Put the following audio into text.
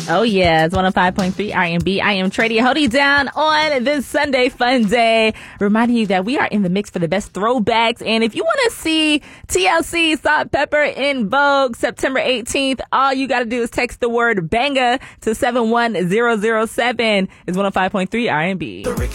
Oh, yeah. It's 105.3 R&B. I am Tradie holding you down on this Sunday fun day, reminding you that we are in the mix for the best throwbacks. And if you want to see TLC Salt Pepper in Vogue September 18th, all you got to do is text the word BANGA to 71007. It's 105.3 R&B.